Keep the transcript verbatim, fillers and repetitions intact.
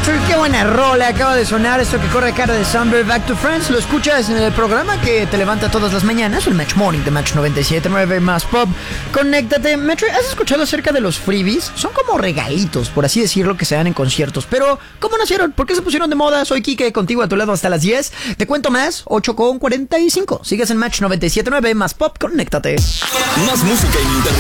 Qué buena rola acaba de sonar esto que corre a cara de Summer, Back to Friends. Lo escuchas en el programa que te levanta todas las mañanas, el Match Morning de Match noventa y siete punto nueve más Pop. Conéctate. Metro, ¿has escuchado acerca de los freebies? Son como regalitos, por así decirlo, que se dan en conciertos. Pero, ¿cómo nacieron? ¿Por qué se pusieron de moda? Soy Kike, contigo a tu lado hasta las diez. Te cuento más, ocho con cuarenta y cinco. Sigues en Match noventa y siete punto nueve más Pop. Conéctate. Más música en internet.